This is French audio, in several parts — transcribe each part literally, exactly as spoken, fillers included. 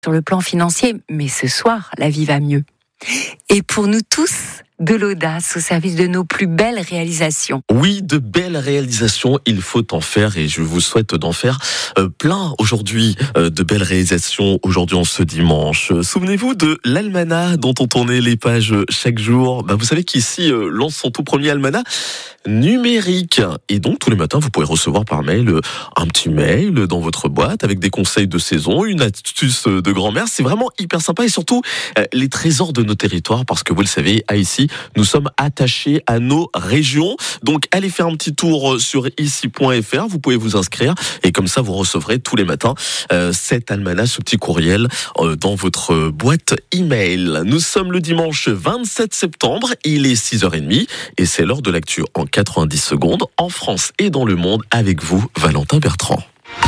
sur le plan financier, mais ce soir, la vie va mieux. Et pour nous tous, de l'audace au service de nos plus belles réalisations. Oui, de belles réalisations, il faut en faire et je vous souhaite d'en faire euh, plein aujourd'hui, euh, de belles réalisations aujourd'hui en ce dimanche. Souvenez-vous de l'almanach dont on tournait les pages chaque jour. Bah, vous savez qu'ici euh, lance son tout premier almanach numérique et donc tous les matins vous pouvez recevoir par mail euh, un petit mail dans votre boîte avec des conseils de saison, une astuce de grand-mère. C'est vraiment hyper sympa et surtout euh, les trésors de nos territoires parce que vous le savez, à ici nous sommes attachés à nos régions. Donc allez faire un petit tour sur ici point f r, vous pouvez vous inscrire et comme ça vous recevrez tous les matins euh, cet almanach, ce petit courriel euh, dans votre boîte email. Nous sommes le dimanche vingt-sept septembre, il est six heures trente et c'est l'heure de l'actu en quatre-vingt-dix secondes en France et dans le monde avec vous, Valentin Bertrand.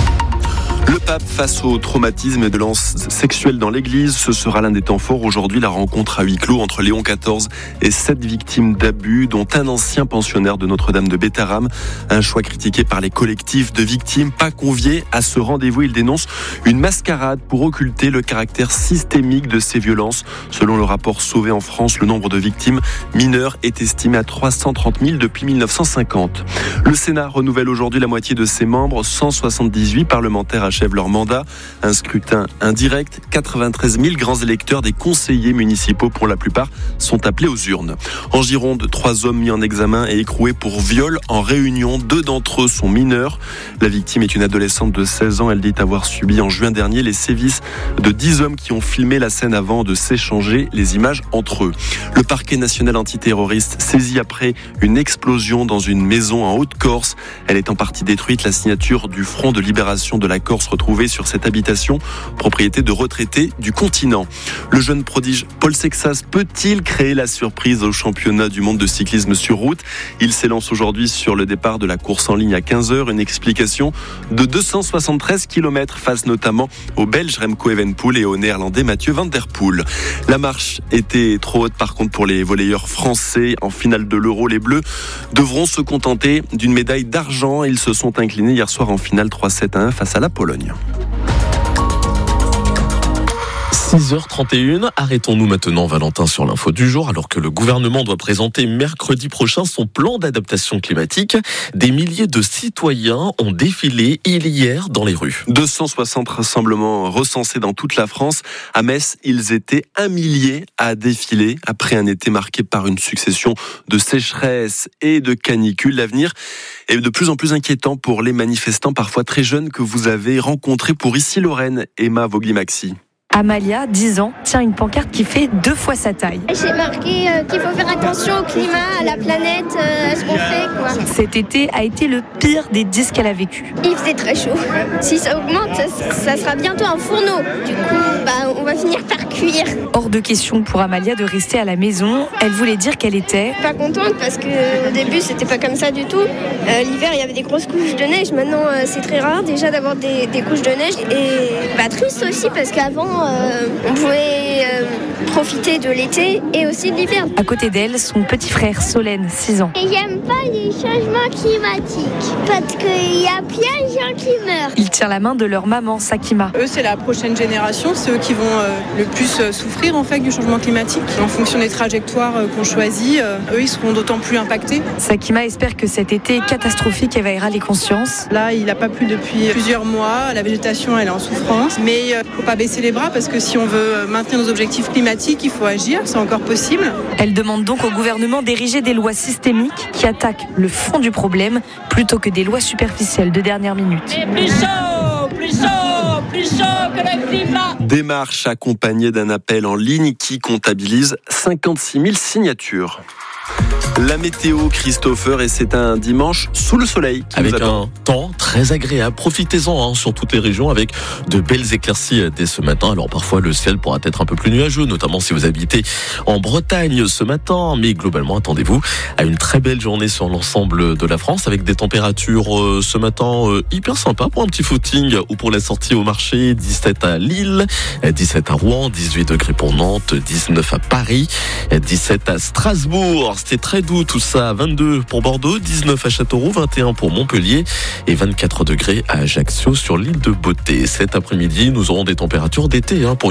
Le pape face au traumatisme et de violences sexuelles dans l'église, ce sera l'un des temps forts aujourd'hui, la rencontre à huis clos entre Léon quatorze et sept victimes d'abus, dont un ancien pensionnaire de Notre-Dame de Bétharram. Un choix critiqué par les collectifs de victimes, pas conviés à ce rendez-vous. Il dénonce une mascarade pour occulter le caractère systémique de ces violences. Selon le rapport Sauvé en France, le nombre de victimes mineures est estimé à trois cent trente mille depuis mille neuf cent cinquante. Le Sénat renouvelle aujourd'hui la moitié de ses membres, cent soixante-dix-huit parlementaires achèvent leur mandat. Un scrutin indirect, quatre-vingt-treize mille grands électeurs des conseillers municipaux pour la plupart sont appelés aux urnes. En Gironde, trois hommes mis en examen et écroués pour viol en réunion. Deux d'entre eux sont mineurs. La victime est une adolescente de seize ans. Elle dit avoir subi en juin dernier les sévices de dix hommes qui ont filmé la scène avant de s'échanger les images entre eux. Le parquet national antiterroriste saisi après une explosion dans une maison en Haute-Corse. Elle est en partie détruite. La signature du Front de libération de la Corse retrouvée sur cette habitation, propriété de retraités du continent. Le jeune prodige Paul Sexas peut-il créer la surprise au championnat du monde de cyclisme sur route ? Il s'élance aujourd'hui sur le départ de la course en ligne à quinze heures. Une explication de deux cent soixante-treize kilomètres face notamment au Belge Remco Evenepoel et au Néerlandais Mathieu Van Der Poel. La marche était trop haute par contre pour les volleyeurs français. En finale de l'Euro, les Bleus devront se contenter d'une médaille d'argent. Ils se sont inclinés hier soir en finale trois sept à un face à la Pologne. six heures trente et une, arrêtons-nous maintenant Valentin sur l'info du jour alors que le gouvernement doit présenter mercredi prochain son plan d'adaptation climatique. Des milliers de citoyens ont défilé hier dans les rues. deux cent soixante rassemblements recensés dans toute la France. À Metz, ils étaient un millier à défiler après un été marqué par une succession de sécheresses et de canicules. L'avenir est de plus en plus inquiétant pour les manifestants parfois très jeunes que vous avez rencontrés pour Issy-Lorraine. Emma Vogli-Maxi. Amalia, dix ans, tient une pancarte qui fait deux fois sa taille. J'ai marqué euh, qu'il faut faire attention au climat, à la planète, euh, à ce qu'on fait, quoi. Cet été a été le pire des dix qu'elle a vécu. Il faisait très chaud. Si ça augmente, ça, ça sera bientôt un fourneau. Du coup, bah, on va finir par cuire. Hors de question pour Amalia de rester à la maison. Elle voulait dire qu'elle était... pas contente parce qu'au début, c'était pas comme ça du tout. Euh, l'hiver, il y avait des grosses couches de neige. Maintenant, euh, c'est très rare déjà d'avoir des, des couches de neige. Et bah, triste aussi parce qu'avant, Euh, on pouvait euh, profiter de l'été et aussi de l'hiver. À côté d'elle, son petit frère Solène, six ans. Et j'aime pas les changements climatiques parce qu'il y a plein de gens qui meurent. Il tient la main de leur maman, Sakima. Eux, c'est la prochaine génération, c'est eux qui vont euh, le plus euh, souffrir en fait du changement climatique. En fonction des trajectoires euh, qu'on choisit, euh, eux, ils seront d'autant plus impactés. Sakima espère que cet été catastrophique éveillera les consciences. Là, il n'a pas plu depuis plusieurs mois, la végétation, elle est en souffrance, mais il euh, ne faut pas baisser les bras parce que si on veut maintenir nos objectifs climatiques, il faut agir, c'est encore possible. Elle demande donc au gouvernement d'ériger des lois systémiques qui attaquent le fond du problème plutôt que des lois superficielles de dernière minute. Et plus chaud, plus chaud, plus chaud que le climat. Démarche accompagnée d'un appel en ligne qui comptabilise cinquante-six mille signatures. La météo, Christopher, et c'est un dimanche sous le soleil qui avec nous attend. Un temps très agréable. Profitez-en hein, sur toutes les régions avec de belles éclaircies dès ce matin. Alors parfois le ciel pourra être un peu plus nuageux, notamment si vous habitez en Bretagne ce matin. Mais globalement, attendez-vous à une très belle journée sur l'ensemble de la France avec des températures euh, ce matin euh, hyper sympas pour un petit footing ou pour la sortie au marché. dix-sept à Lille, dix-sept à Rouen, dix-huit degrés pour Nantes, dix-neuf à Paris, dix-sept à Strasbourg. C'était très doux tout ça, vingt-deux pour Bordeaux, dix-neuf à Châteauroux, vingt et un pour Montpellier et vingt-quatre degrés à Ajaccio sur l'île de Beauté. Cet après-midi, nous aurons des températures d'été hein, pour